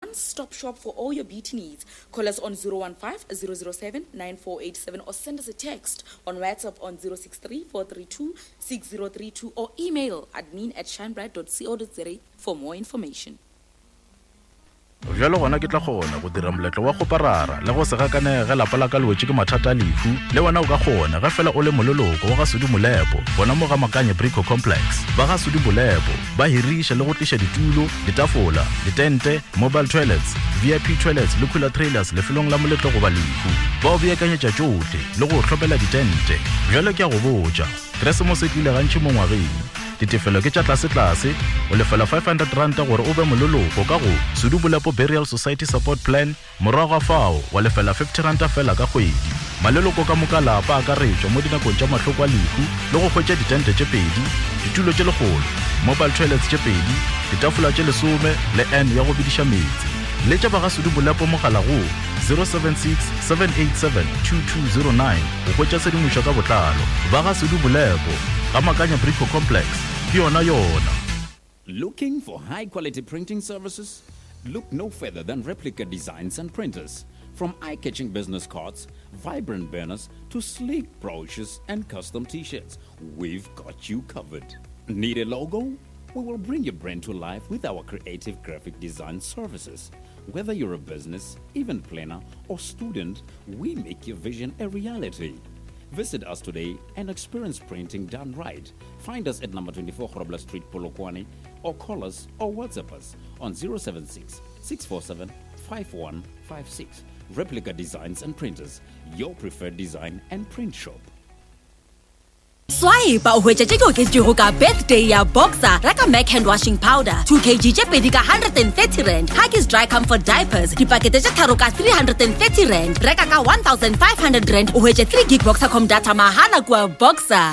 one-stop shop for all your beauty needs. Call us on 015-007-9487 or send us a text on WhatsApp on 063-432-6032 or email admin@shinebright.co.za for more information. Jalo gona ke tla gona go dira moletlo wa go parara le go se gakanega lapa la ka lwetse ke mathata lefu le wena o ka gona ga fela o le mololoko wa ga Sudi Molepo bona mo ga Makanye Brico Complex ba ga Sudi Molepo ba hirisha le go tlisha ditulo ditafola ditente mobile toilets VIP toilets le cooler trailers le felong la moletlo go ba lefu ba o beakanyetsa tsotlhe le go tlhopela ditente jalo ke a go botsa Christmas e tlile gantši mo ngwageng ditefelo ke tša tlase o lefela 500 ranta gore o be mololoko ka go Sudi Molepo Burial Society Support Plan morago ga fao wa lefela 50 ranta fela ka kgwedi maleloko ka moka lapa a ka retšwa mo dinakong tša mahloko a lefu le go hwetša ditente tše pedi ditulo tše legolo mobile toilets tše pedi ditafola tše 10 le N ya go bidiša metsi le tša ba ga Sudi Molepo mogala go 076-787-2209 go hwetša sedimošo ka botlalo ba ga Sudi Molepo ga Makanye Brico Complex yona. Looking for high-quality printing services? Look no further than Replica Designs and Printers. From eye-catching business cards, vibrant banners, to sleek brochures and custom t-shirts, we've got you covered. Need a logo? We will bring your brand to life with our creative graphic design services. Whether you're a business, event planner, or student, we make your vision a reality. Visit us today and experience printing done right. Find us at number 24 Grobler Street, Polokwane, or call us or WhatsApp us on 076-647-5156. Replica Designs and Printers, your preferred design and print shop. Swipe o hwetša tšeo ke tšego ka birthday ya Boxer reka Mac hand washing powder 2 kg tše pedi ka 130 rand Huggies dry comfort diapers dipakete tše tharo ka 330 rand reka ka 1500 rand o hwetše 3 gig Boxercom data mahala kua Boxer.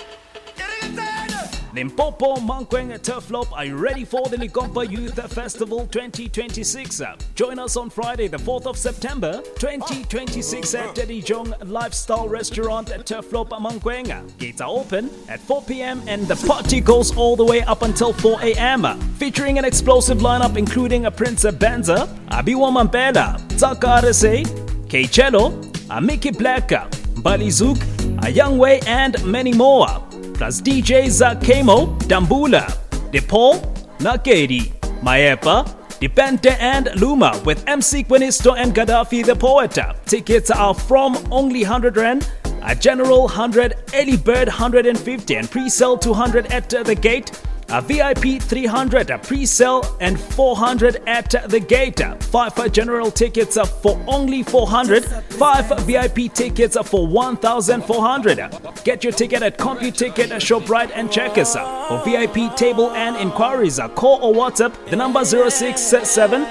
Limpopo, Mankweng, Turflop are you ready for the Likompa Youth Festival 2026? Join us on Friday, the 4th of September 2026 at Teddy Jong Lifestyle Restaurant at Turflop, Mankweng. Gates are open at 4 p.m. and the party goes all the way up until 4 a.m. Featuring an explosive lineup including a Prince Benza, Abiwa Mampela, Tsaka RSA, K Cello, Mickey Black, Bali Zook, A Young Way and many more. Plus DJs Kemo, Dambula, DePaul, Nakedi, Maepa, Dipente and Luma with MC Quinisto and Gaddafi the Poet. Tickets are from only 100 Rand, a general 100, early bird 150 and pre-sale 200 at the gate. A VIP 300, a pre-sale and 400 at the gate. 5 general tickets for only 400. 5 VIP tickets for 1,400. Get your ticket at CompuTicket, ShopRite and Checkers. For VIP table and inquiries, call or WhatsApp the number 067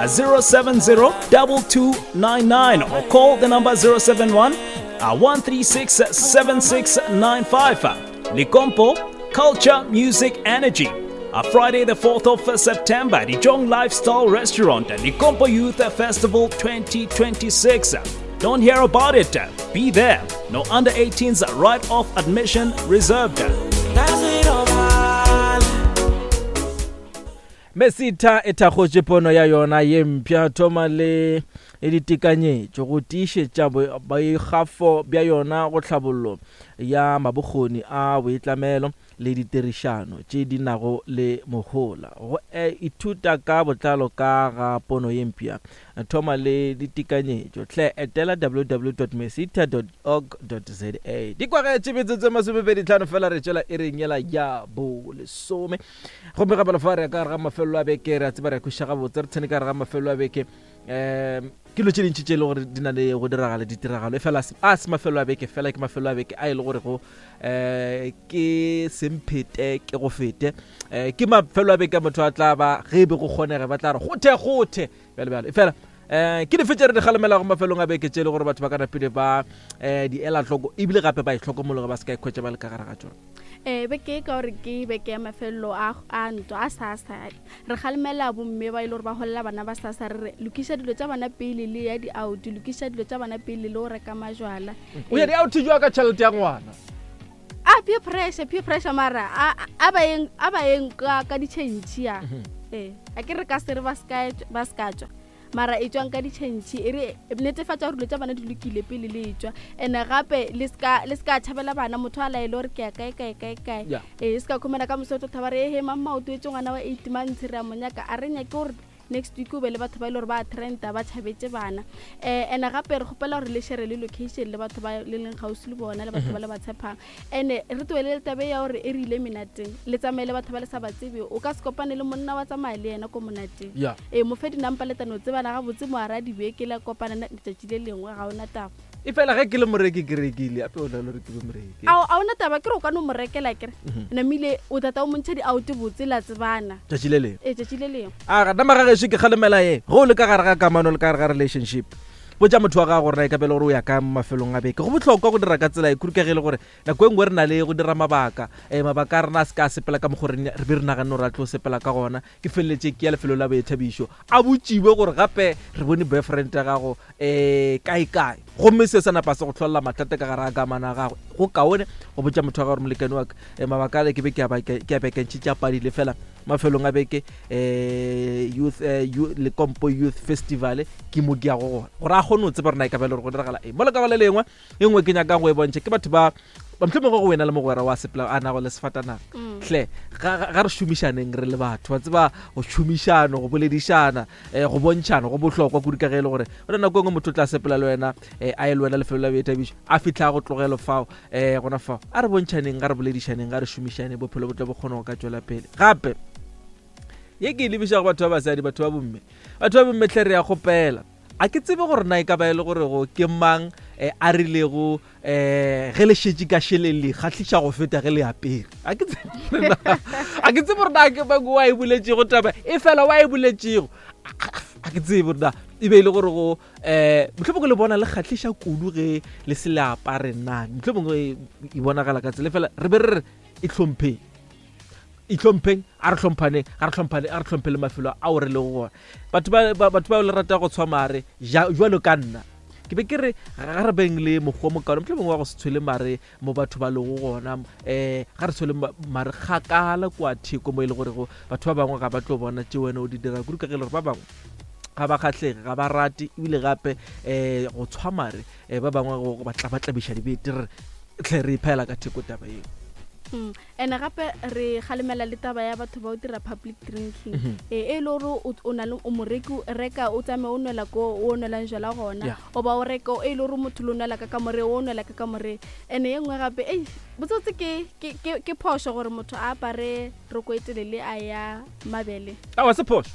070-2299 or call the number 071 136 7695. Likompo Culture, Music, Energy. Friday the 4th of September, the Jong Lifestyle Restaurant at the Likompo Youth Festival 2026. Don't hear about it. Be there. No under 18s right-off admission reserved. Mesita etagoje pono ya yona ye mpya thoma le editikanyetšo go tiišetša boikgafo bja yona go tlhabollo ya mabokgoni a boitlamelo le ditirišano tše di nago le mogola go ithuta ka botlalo ka ga pono ye mpya thoma le ditikanyetšo tle etela www.mesita.org.za di kwagetše metsotso 25 fela re tšela e reng yela ya bo lesome gomme ga balofare ka ga mafelo a beke re a tseba re khuša ga botse re tsene ka ga mafelo a beke ke lo tšedintši tše le gore di na le go diragala ditiragalo fela a se mafelo a beke fela ke mafelo a beke a e le gore go ke semphete ke go fete ke mafelo a beke motho a tla ba ge be go kgonega ba tla re gothe bjale fela ke di fetšere di galemela go mafelong a beke tše le gore batho ba ka napile ba di ela tlhoko ebile gape ba itlhokomologe ba se ka ikhwetša ba le ka gare ga tšona beke ka gore ke beke ya mafelo a ntwa a sasa re galemela bomme ba ile gore ba holela bana ba sasa re lokisa dilo tša bana pele le ya di-out lokisa dilo tša bana pele le go reka majwala o ya di-out jwa ka tšhelete ya ngwana peer pressure mara a ba eng ka ditšhentšhi ya a ke re ka se re ba ska tswa mara e tswang ka ditšhentšhi e re netefatsa gore dilo tsa bana di lokile pele le tswa and gape le ska thabela bana motho a laele gore ke ya kae e ska khomela ka moso thaba re he mama o twetse ngwana wa 8 months re a monyaka a re nya ke gore next week o be le batho ba ile gore ba trenda ba tšhabetse bana and gape re gopela gore le share le location le batho ba le leng gausi le bona le batho ba le ba tshepang and re twele le tabe ya gore e rile minateng le tsamaile batho ba le sa ba tsebe o ka se kopane le monna wa tsamaya le yena ko monateng mo fedi nampa le tano tseba na ga botse mo ara dibeke la kopana na ditšatši le lengwe ga ona taba e fela ge ke le moreki ke rekile ape o la le ke moreki a ona taba ke re o ka no morekela kere namile o tata o montse di out botse la tsebana tšatši le leng tšatši le leng a ga dama ga ge ke kgalemela ye go le ka gare ga kamano le ka gare ga relationship botsa motho wa ga gore na ikabela gore o ya ka mafelong a beke go botlhokwa go dira ka tsela e kurukegile gore nako engwe re na le go dira mabaka a rena a se ka sepela ka mogore re be re nagane gore a tlo sepela ka gona ke feleletse ke ya lefelo la boethabišo a botsiwe gore gape re bone boyfriend ya gago kae gomme se sa napa se go tlholela mathata ka gare a kamana ga gagwe go kaone go botsa motho wa ga gore molekane wa mabaka a ke be ke a bekentšhitša padile fela mafelong a beke Licompo Youth Festival ke mo ke ya go gore a gone o tseba rena e kabela gore go diragala mo le ka ba le lengwe e nngwe ke nyaka go e bontšhe ke batho ba mtlhomo go wena le mogwera wa sepela a nago le sefatana hle ga re šomišaneng re le batho ba tseba go šomišano go boledišana go bontšhana go bohlokwa kudikagele gore o nako engwe motho o tla sepela le wena a ye le wena lefelo la boethabišo a fitlha go tlogelo fao gona fao a re bontšhaneng ga re boledišaneng ga re šomišane bophelo bo tla bo kgona go ka tswela pele gape ye ke lebiša go batho ba basadi batho ba bomme tle re ya gopela a ke tsebe gore na e ka ba e le gore go ke mang a rilego ge le šetše ka šhelele kgatlhiša go feta ge le apere a ke tsebe gore na ke mang wa e boletšego taba e fela wa e boletšego a ke tsebe gore na e be e le gore go mohlomongwe le bona le kgatlhiša kudu ge le se le apare nang mohlomongwe e bonagala ka tsela fela re be re itlhompheng a re tlhomphele mafelo a o re le go gona batho ba le rata go tshwamare jwalo ka nna ke be ke re ga re beng le mogwa mokaone mohlomongwe wa go se tshwele mare mo batho ba le go gona ga re tshwele mare kgakala kwa theko mo e le gore batho ba bangwe ga ba tlo bona tse wena o di dira kudu ka ge le gore ba bangwe ga ba kgatlhege ga ba rate ebile gape go tshwamare ba bangwe go batlabiša dibete re tle re iphela ka theko taba eo ene gape re galemela le taba ya batho ba o dira public drinking e le gore o na le o moreki reka o tsame o nwela ko o nwela njela gona o ba o reka e le gore motho lo nwela ka kamore o nwela ka kamore ene engwe gape botsotse ke phosho gore motho a apare roko etelele a ya mabele a wa se phosho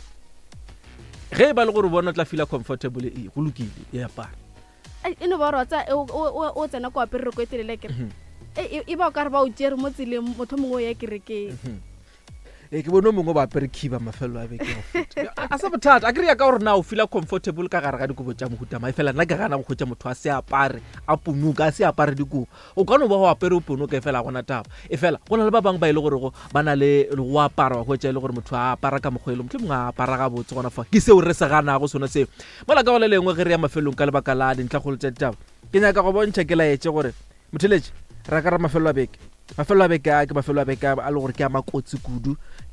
ge ba le gore bona tla feel comfortable go lokile e apara ene ba rotsa o tsena ko apere roko etelele ke e ba o ka re ba o tšere mo tseleng motho mongwe ya kerekeng ke bone mongwe ba apere khiba mafelo a beke a sa bothata a ke re ya ka gore na o feel comfortable ka gare ga dikobo tša mohuta mae fela nna ke gana go kgwetša motho a se apare a punuka a se apare dikobo o ka no ba go apere o punuka e fela gona taba e fela go na le ba bangwe ba ile gore ba na le go apara wa kgwetša e le gore motho a apara ka mokgwelo motlho mongwe a apara ga botse gona fa ke seo re se ganago sone seo mola ka go le lengwe ge re ya mafelong ka lebaka la dintlhagolo tša ditaba ke nyaka go bontšha ke laetse gore motheletše ra ka ra mafelo a beke a ke mafelo a beke a le gore ke a makotsi kudu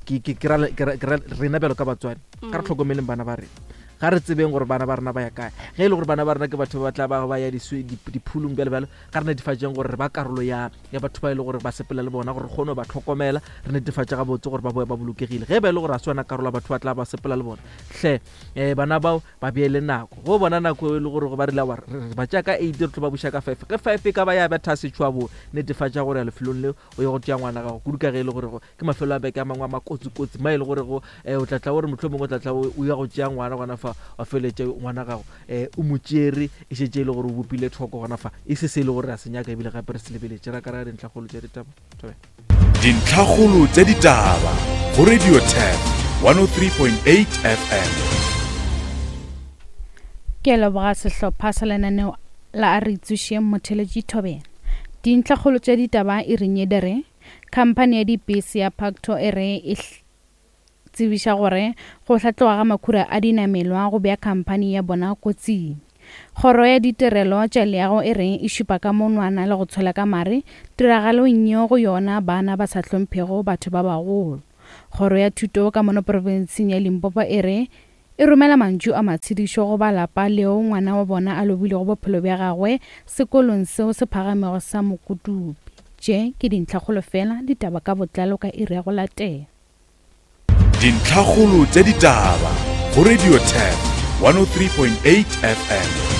rena bjalo ka batswane ka re tlhokomeleng bana ba rena ga re tsebeng gore bana ba rena ba ya kae ge e le gore bana ba rena ke batho ba tla ba ya diphulong bjalo ga re netefatšeng gore re ba karolo ya batho ba e le gore ba sepela le bona gore re kgone ba tlhokomela re netefatša ga botse gore ba boe ba bolokegile ge ba e le gore a se wena karolo ya batho ba tla ba sepela le bona hle bana bao ba beele nako go bona nako e le gore go ba rile ba tša ka 8 re tlo ba buša ka 5 ge 5 ka ba ya betha setšhwa bo netefatša gore ya lefelong le o ye go tšea ngwana gago kudu ka ge e le gore ke mafelo a beke a mangwe a makotsikotsi ma e le gore o tlatla gore motlho mongwe o tlatla o ya go tšea ngwana gona fa wa feletse ngwana gago o motšere e šetse e le gore o bopile thoko gona fa e se le gore a senyaka ebile gape re se lebeletše ra ka ra dintlhagolo tša ditaba dintlhagolo tša ditaba go radio tab 103.8 FM ke leboga sehlopha sa lenaneo la a re itsošeng motheletši thobela dintlhagolo tša ditaba e renyedere khamphane ya dibese ya Pacto e re tsebiša gore go hlatloga ga makhura a dinamelwa go bea khamphane ya bona kotsing kgoro ya ditirelo tša leago e reng e šupa ka monwana le go tshola ka mare tiragalong yeo go yona bana ba sa hlomphego batho ba bagolo kgoro ya thuto ka mono porofenseng ya Limpopo e re e romela mantšu a matshedišo go ba lapa leo ngwana wa bona a lobile go bophelo bja gagwe sekolong seo se phagamego sa Mokotupi. Je ke dintlhakgolo fela ditaba ka botlalo ka iri ya go latela. Dintlhakgolo tša ditaba go Radio 10 103.8 FM.